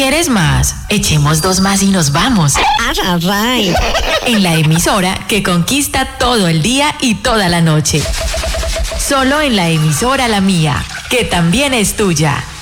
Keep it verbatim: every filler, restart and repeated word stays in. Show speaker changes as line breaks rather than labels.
¿Quieres más? Echemos dos más y nos vamos.
Arrarray.
En la emisora que conquista todo el día y toda la noche. Solo en la emisora La Mía, que también es tuya.